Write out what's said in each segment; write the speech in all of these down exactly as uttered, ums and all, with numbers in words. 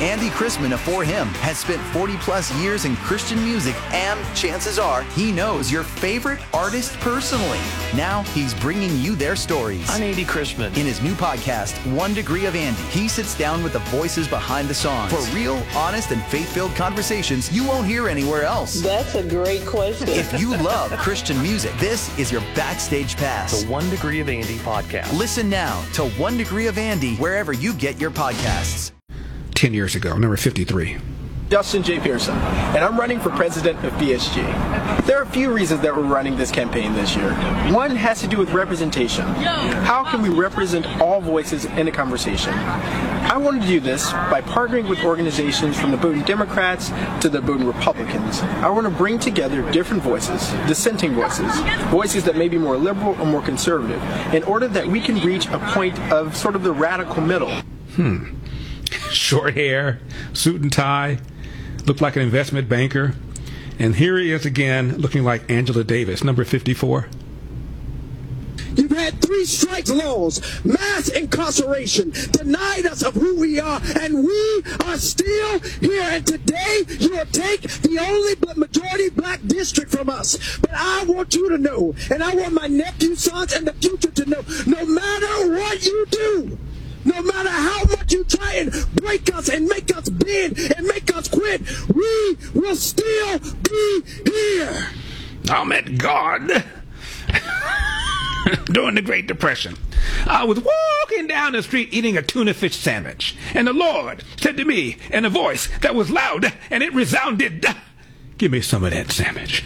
Andy Chrisman of For Him has spent forty plus years in Christian music, and chances are he knows your favorite artist personally. Now he's bringing you their stories. I'm Andy Chrisman. In his new podcast, One Degree of Andy, he sits down with the voices behind the songs for real, honest, and faith-filled conversations you won't hear anywhere else. That's a great question. If you love Christian music, this is your backstage pass. The One Degree of Andy podcast. Listen now to One Degree of Andy wherever you get your podcasts. Ten years ago, number fifty-three. Dustin J. Pearson, and I'm running for president of B S G. There are a few reasons that we're running this campaign this year. One has to do with representation. How can we represent all voices in a conversation? I wanted to do this by partnering with organizations from the Bowdoin Democrats to the Bowdoin Republicans. I want to bring together different voices, dissenting voices, voices that may be more liberal or more conservative, in order that we can reach a point of sort of the radical middle. Hmm. Short hair, suit and tie, looked like an investment banker. And here he is again, looking like Angela Davis, number fifty-four. You've had three strike laws, mass incarceration, denied us of who we are, and we are still here. And today, you will take the only majority black district from us. But I want you to know, and I want my nephew, sons, and the future to know, no matter what you do, no matter how much you try and break us and make us bend and make us quit, we will still be here. I met God during the Great Depression. I was walking down the street eating a tuna fish sandwich, and the Lord said to me in a voice that was loud and it resounded, "Give me some of that sandwich."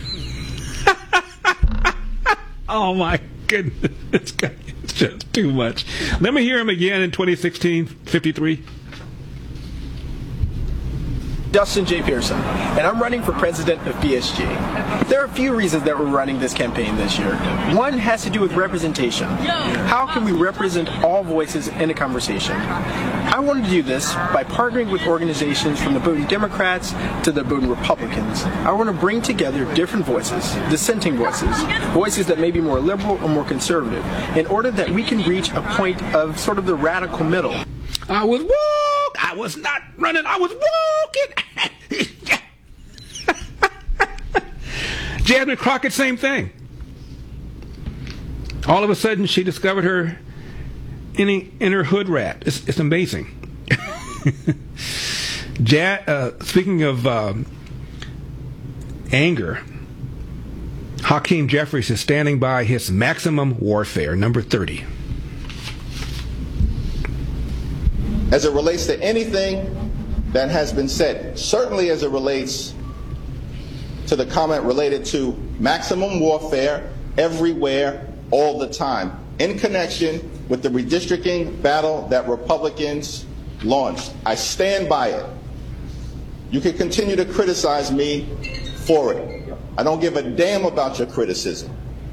Oh my goodness, it's just too much. Let me hear him again in twenty sixteen, fifty-three. Dustin J. Pearson, and I'm running for president of B S G. There are a few reasons that we're running this campaign this year. One has to do with representation. How can we represent all voices in a conversation? I wanted to do this by partnering with organizations from the Bowdoin Democrats to the Bowdoin Republicans. I want to bring together different voices, dissenting voices, voices that may be more liberal or more conservative, in order that we can reach a point of sort of the radical middle. I was walking. I was not running. I was walking. Jasmine Crockett, same thing. All of a sudden, she discovered her inner, inner hood rat. It's, it's amazing. ja, uh, speaking of um, anger, Hakeem Jeffries is standing by his maximum warfare, number thirty. As it relates to anything that has been said, certainly as it relates to the comment related to maximum warfare everywhere, all the time, in connection with the redistricting battle that Republicans launched. I stand by it. You can continue to criticize me for it. I don't give a damn about your criticism.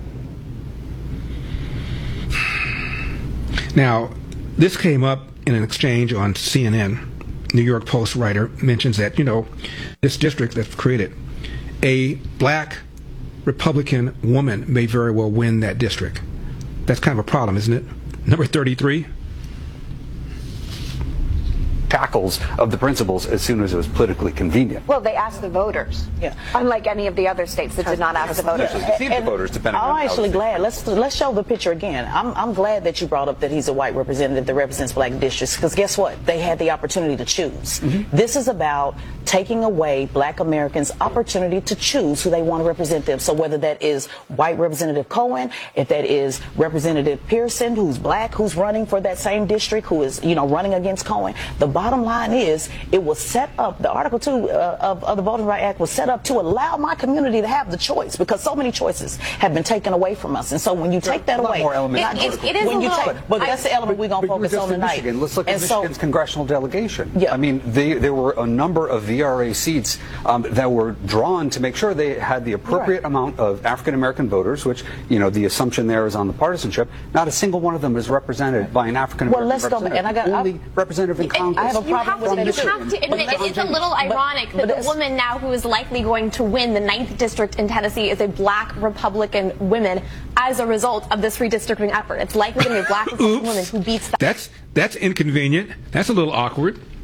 Now, this came up in an exchange on C N N. New York Post writer mentions that, you know, this district that's created, a black Republican woman may very well win that district. That's kind of a problem, isn't it? Number thirty-three. Tackles of the principles as soon as it was politically convenient. Well, they asked the voters. Yeah. Unlike any of the other states that did not ask the voters. See the voters, depending I'm on actually glad. Let's let's show the picture again. I'm I'm glad that you brought up that he's a white representative that represents black districts, because guess what? They had the opportunity to choose. Mm-hmm. This is about taking away black Americans' opportunity to choose who they want to represent them. So whether that is white Representative Cohen, if that is Representative Pearson, who's black, who's running for that same district, who is, you know, running against Cohen, the bottom line is it was set up, the Article two uh, of, of the Voting Rights Act was set up to allow my community to have the choice, because so many choices have been taken away from us. And so when you take that away, it, it, it is when a you little, take, but that's the element we're going to focus on tonight. Michigan. Let's look at and Michigan's so, congressional delegation. Yeah. I mean, they, there were a number of V R A seats um, that were drawn to make sure they had the appropriate right. amount of African-American voters, which, you know, the assumption there is on the partisanship. Not a single one of them is represented by an African-American well, let's representative. Go, and I got, Only I, representative in Congress. I have a problem with that. You have to admit, it, it's a little ironic but, that but the woman now who is likely going to win the ninth district in Tennessee is a black Republican woman as a result of this redistricting effort. It's likely going to be a black Republican woman who beats that. That's, that's inconvenient. That's a little awkward.